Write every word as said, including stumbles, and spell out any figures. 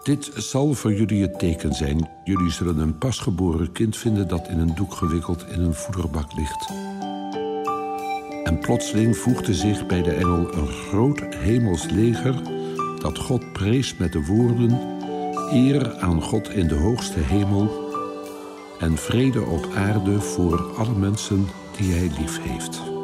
Dit zal voor jullie het teken zijn. Jullie zullen een pasgeboren kind vinden dat in een doek gewikkeld in een voederbak ligt. En plotseling voegde zich bij de engel een groot hemels leger dat God prees met de woorden: eer aan God in de hoogste hemel en vrede op aarde voor alle mensen die hij lief heeft.